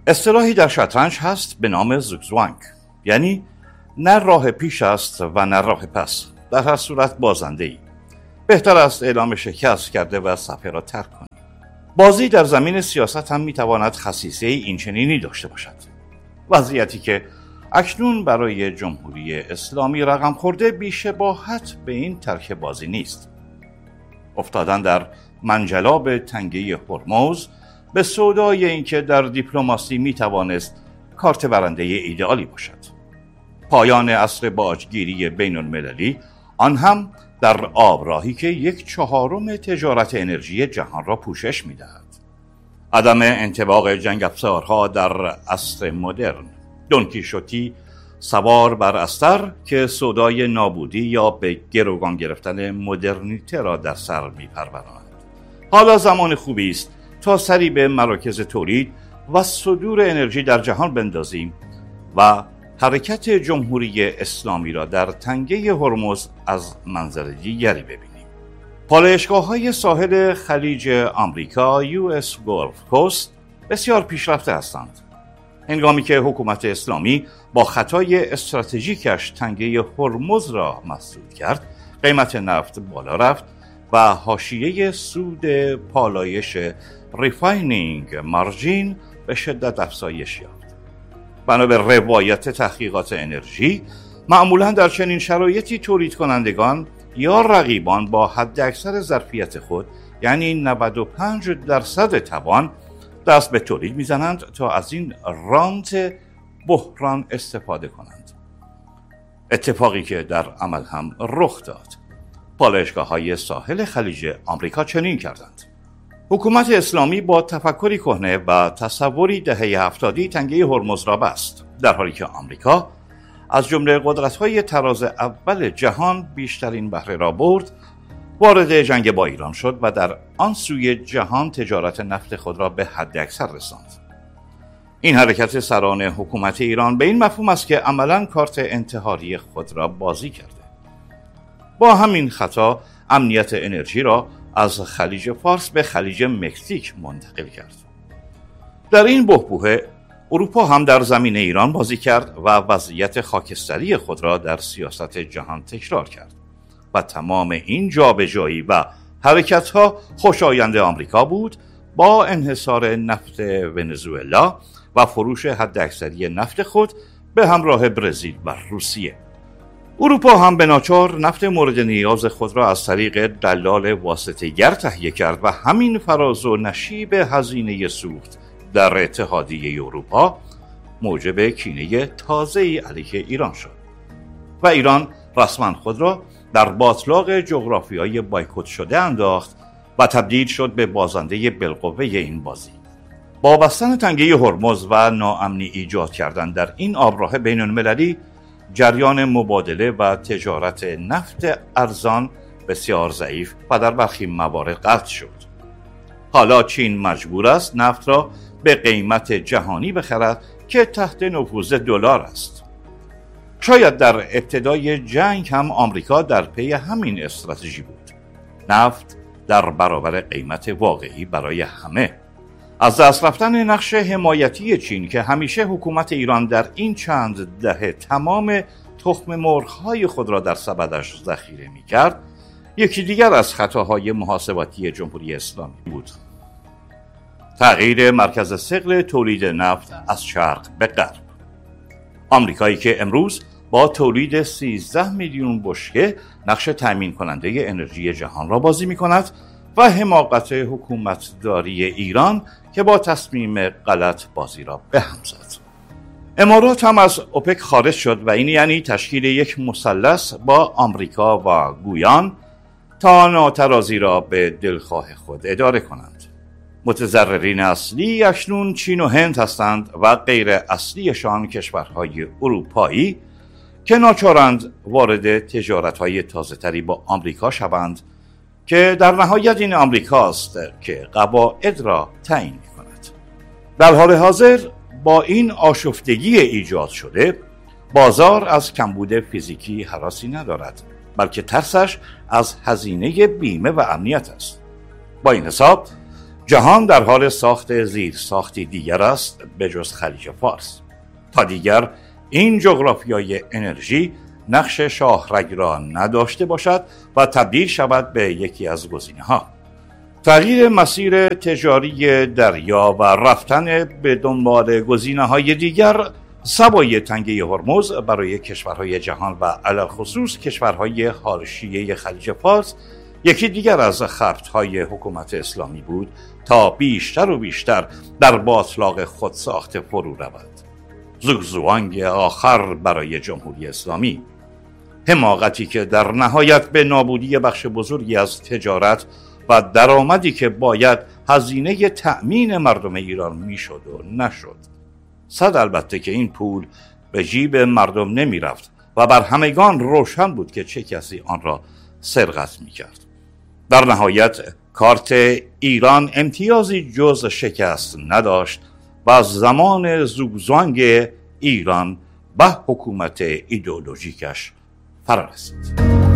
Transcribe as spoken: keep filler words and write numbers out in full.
اصطلاحی در شطرنج هست به نام زوگزوانگ، یعنی نه راه پیش است و نه راه پس، در هر صورت بازنده ای. بهتر است اعلام شکست کرده و صفحه را ترک کنی. بازی در زمین سیاست هم میتواند خصیصه این چنینی داشته باشد. وضعیتی که اکنون برای جمهوری اسلامی رقم خورده بی‌شباهت به این ترک بازی نیست. افتادن در منجلاب تنگه هرمز به سودای اینکه در دیپلماسی میتوانست کارت برنده ایدئالی باشد. پایان عصر باجگیری بین المللی، آن هم در آبراهی که یک چهارم تجارت انرژی جهان را پوشش میدهد. عدم انطباق جنگ افزارها در عصر مدرن، دونکیشوتی سوار بر استر که سودای نابودی یا به گروگان گرفتن مدرنیته را در سر میپروراند. حالا زمان خوبی است تا سری به مراکز تولید و صدور انرژی در جهان بندازیم و حرکت جمهوری اسلامی را در تنگه هرمز از منظر دیگری ببینیم. پالایشگاه‌های ساحل خلیج آمریکا یو اس گلف کوست بسیار پیشرفته هستند. هنگامی که حکومت اسلامی با خطای استراتژیکش تنگه هرمز را مسدود کرد، قیمت نفت بالا رفت و حاشیه سود پالایش ریفاینینگ مارجین به شدت افزایش یافت. بنا به روایت تحقیقات انرژی، معمولاً در چنین شرایطی تولید کنندگان یا رقیبان با حد اکثر ظرفیت خود، یعنی نود و پنج درصد توان، دست به تولید میزنند تا از این رانت بحران استفاده کنند. اتفاقی که در عمل هم رخ داد. پالایشگاه‌های ساحل خلیج آمریکا چنین کردند. حکومت اسلامی با تفکری کهنه و تصوری دهه هفتادی تنگه هرمز را بست، در حالی که آمریکا از جمله قدرت‌های تراز اول جهان بیشترین بهره را برد، وارد جنگ با ایران شد و در آن سوی جهان تجارت نفت خود را به حد اکثر رساند. این حرکت سران حکومت ایران به این مفهوم است که عملاً کارت انتحاری خود را بازی کرده. با همین خطا امنیت انرژی را از خلیج فارس به خلیج مکزیک منتقل کرد. در این بحبوحه اروپا هم در زمین ایران بازی کرد و وضعیت خاکستری خود را در سیاست جهان تکرار کرد و تمام این جابجایی و حرکت‌ها خوشایند آمریکا بود، با انحصار نفت ونزوئلا و فروش حداکثری نفت خود به همراه برزیل و روسیه. اروپا هم به ناچار نفت مورد نیاز خود را از طریق دلال واسطه‌گر تهیه کرد و همین فراز و نشیب هزینه سوخت در اتحادیه اروپا موجب کینه تازه‌ای علیه ایران شد و ایران رسما خود را در باتلاق جغرافیایی بایکوت شده انداخت و تبدیل شد به بازنده بالقوه این بازی. با بستن تنگه هرمز و ناامنی ایجاد کردن در این آبراه بین المللی، جریان مبادله و تجارت نفت ارزان بسیار ضعیف و در برخی موارد قطع شد. حالا چین مجبور است نفت را به قیمت جهانی بخرد که تحت نفوذ دلار است. شاید در ابتدای جنگ هم آمریکا در پی همین استراتژی بود. نفت در برابر قیمت واقعی برای همه. از دست رفتن نقش حمایتی چین که همیشه حکومت ایران در این چند دهه تمام تخم مرغ‌های خود را در سبدش ذخیره می‌کرد، یکی دیگر از خطاهای محاسباتی جمهوری اسلامی بود. تغییر مرکز ثقل تولید نفت از شرق به غرب. آمریکایی که امروز با تولید سیزده میلیون بشکه نقش تامین کننده انرژی جهان را بازی می‌کند و حماقت حکومتداری ایران که با تصمیم غلط بازی را به هم زد. امارات هم از اوپک خارج شد و این یعنی تشکیل یک مثلث با آمریکا و گویان تا ناترازی را به دلخواه خود اداره کنند. متضررین اصلی اکنون چین و هند هستند و غیر اصلیشان کشورهای اروپایی که ناچارند وارد تجارت‌های تازه‌تری با آمریکا شوند که در نهایت این آمریکاست که قواعد را تعیین می‌کند. در حال حاضر با این آشفتگی ایجاد شده، بازار از کمبود فیزیکی هراسی ندارد، بلکه ترسش از هزینه بیمه و امنیت است. با این حساب جهان در حال ساخت زیر ساختی دیگر است به جز خلیج فارس. تا دیگر این جغرافیای انرژی نقش شاهرگ را نداشته باشد و تبدیل شود به یکی از گزینه‌ها. تغییر مسیر تجاری دریا و رفتن به دنبال گزینه‌های دیگر سوای تنگه هرمز برای کشورهای جهان و علالخصوص کشورهای حاشیه خلیج فارس یکی دیگر از خرط‌های حکومت اسلامی بود تا بیشتر و بیشتر در باطلاق خود ساخته فرو رود. زوگزوانگ آخر برای جمهوری اسلامی، حماقتی که در نهایت به نابودی بخش بزرگی از تجارت و درآمدی که باید هزینه تأمین مردم ایران میشد و نشد. صد البته که این پول به جیب مردم نمی رفت و بر همگان روشن بود که چه کسی آن را سرقت می کرد. در نهایت کارت ایران امتیازی جز شکست نداشت و از زمان زوگزوانگ ایران به حکومت ایدئولوژیکش فرا رسید.